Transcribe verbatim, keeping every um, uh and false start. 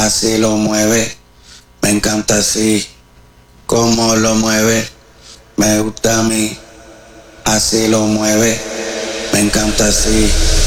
así lo mueve, me encanta así, como lo mueve, me gusta a mí, así lo mueve, me encanta así.